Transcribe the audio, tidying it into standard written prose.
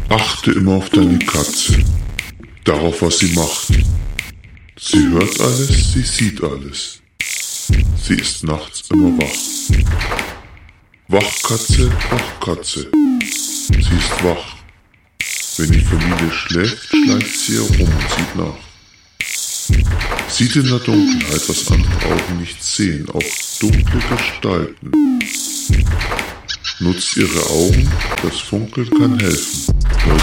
Achte immer auf deine Katze, darauf, was sie macht. Sie hört alles, sie sieht alles. Sie ist nachts immer wach. Wachkatze, Wachkatze. Sie ist wach. Wenn die Familie schläft, schleicht sie herum und sieht nach. Sieht in der Dunkelheit, was andere Augen nicht sehen, auch dunkle Gestalten. Nutzt ihre Augen, das Funkeln kann helfen. Hört